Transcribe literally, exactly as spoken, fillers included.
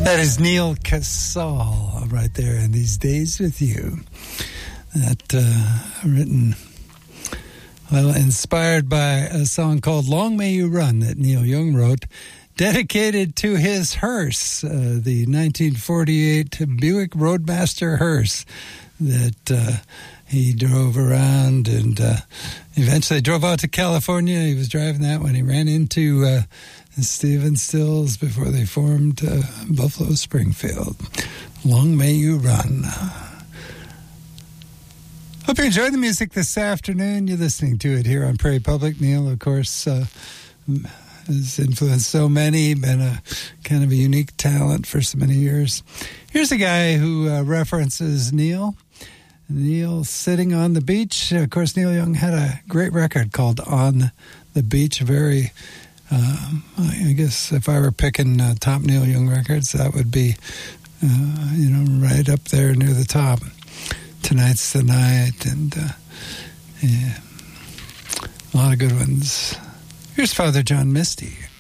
That is Neal Casal right there in These Days With You. That uh, written, well, inspired by a song called Long May You Run that Neil Young wrote, dedicated to his hearse, uh, the nineteen forty-eight Buick Roadmaster hearse that uh, he drove around and uh, eventually drove out to California. He was driving that when he ran into uh, Stephen Stills before they formed uh, Buffalo Springfield. Long May You Run. Hope you enjoyed the music this afternoon. You're listening to it here on Prairie Public. Neil, of course, uh, has influenced so many, been a kind of a unique talent for so many years. Here's a guy who uh, references Neil. Neil sitting on the beach. Of course, Neil Young had a great record called On the Beach. Very, uh, I guess if I were picking uh, top Neil Young records, that would be, uh, you know, right up there near the top. Tonight's the Night, and uh, yeah, a lot of good ones. Here's Father John Misty.